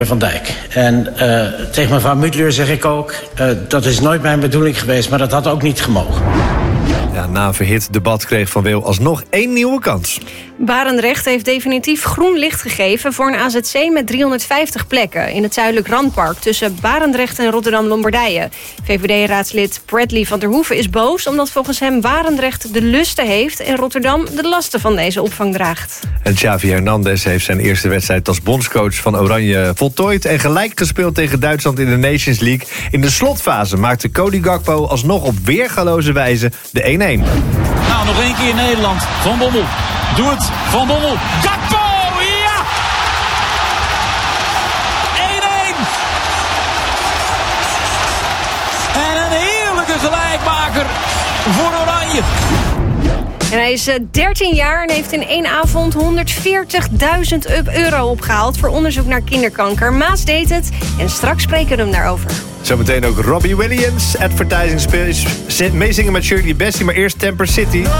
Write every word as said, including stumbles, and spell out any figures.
Van Dijk. En uh, tegen mevrouw Mutleur zeg ik ook, uh, dat is nooit mijn bedoeling geweest, maar dat had ook niet gemogen. Ja, na een verhit debat kreeg Van Weel alsnog één nieuwe kans. Barendrecht heeft definitief groen licht gegeven voor een A Z C met driehonderdvijftig plekken in het zuidelijk Randpark tussen Barendrecht en Rotterdam-Lombardije. V V D-raadslid Bradley van der Hoeven is boos omdat volgens hem Barendrecht de lusten heeft en Rotterdam de lasten van deze opvang draagt. En Xavi Hernandez heeft zijn eerste wedstrijd als bondscoach van Oranje voltooid en gelijk gespeeld tegen Duitsland in de Nations League. In de slotfase maakte Cody Gakpo alsnog op weergaloze wijze de één-één. Nou, nog één keer Nederland. Van Bommel. Doe het. Van Bommel. Gakpo! Ja! één-één. En een heerlijke gelijkmaker voor Oranje. En hij is dertien jaar en heeft in één avond honderdveertigduizend euro opgehaald voor onderzoek naar kinderkanker. Maas deed het en straks spreken we hem daarover. Zometeen ook Robbie Williams, Advertising Space, meezingen met Shirley Bassey, maar eerst Temper City.